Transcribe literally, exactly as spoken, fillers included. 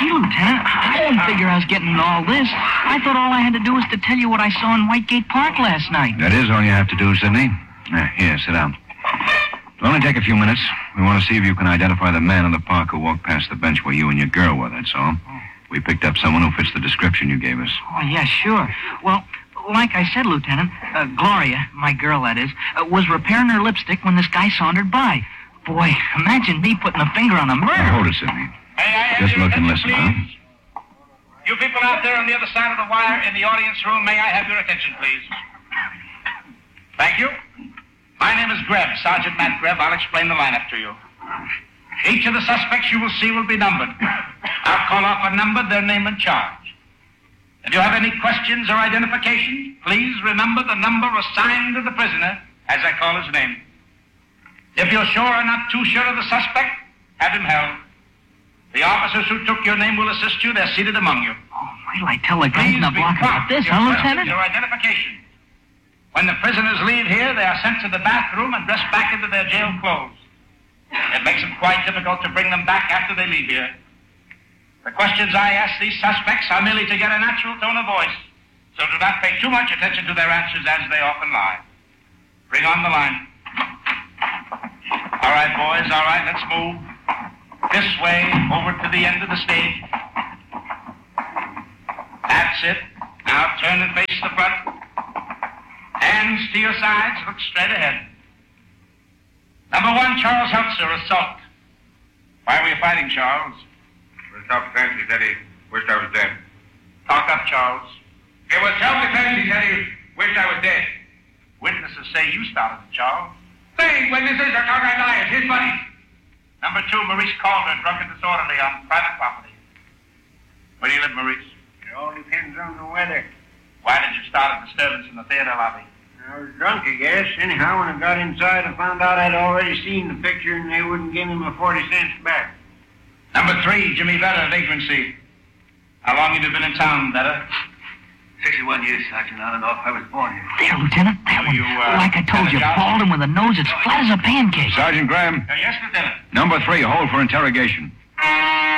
Gee, Lieutenant, I didn't figure I was getting into all this. I thought all I had to do was to tell you what I saw in Whitegate Park last night. That is all you have to do, Sidney. Uh, here, sit down. It'll only take a few minutes. We want to see if you can identify the man in the park who walked past the bench where you and your girl were, that's all. We picked up someone who fits the description you gave us. Oh, yeah, sure. Well, like I said, Lieutenant, uh, Gloria, my girl that is, uh, was repairing her lipstick when this guy sauntered by. Boy, imagine me putting a finger on a murder. Now, hold it, Sidney. May I have Just your look and attention, listen, huh? please? You people out there on the other side of the wire in the audience room, may I have your attention, please? Thank you. My name is Greb, Sergeant Matt Greb. I'll explain the lineup to you. Each of the suspects you will see will be numbered. I'll call off a number, their name and charge. If you have any questions or identifications, please remember the number assigned to the prisoner as I call his name. If you're sure or not too sure of the suspect, have him held. The officers who took your name will assist you. They're seated among you. Oh, wait till I tell the guys in Please the be block about prompt. this, Your huh, questions, Lieutenant? Your identification. When the prisoners leave here, they are sent to the bathroom and dressed back into their jail clothes. It makes it quite difficult to bring them back after they leave here. The questions I ask these suspects are merely to get a natural tone of voice, so do not pay too much attention to their answers as they often lie. Bring on the line. All right, boys, all right, let's move. This way, over to the end of the stage. That's it. Now turn and face the front. Hands to your sides, look straight ahead. Number one, Charles Heltzer, assault. Why were you fighting, Charles? It was self-defense. He said he wished I was dead. Talk up, Charles. It was self-defense. He said he wished I was dead. Witnesses say you started it, Charles. Saying witnesses are cockeyed liars. His buddy. Number two, Maurice Calder, drunk and disorderly on private property. Where do you live, Maurice? It all depends on the weather. Why did you start a disturbance in the theater lobby? I was drunk, I guess. Anyhow, when I got inside, I found out I'd already seen the picture and they wouldn't give me my forty cents back. Number three, Jimmy Vetter, vagrancy. How long have you been in town, Vetter? Sixty-one years, Sergeant. I don't know if I was born here. There, Lieutenant, that So one. you, uh, like I told had a you, job? bald and with a nose as flat as a pancake. Sergeant Graham, Uh, yes, Lieutenant. number three, hold for interrogation.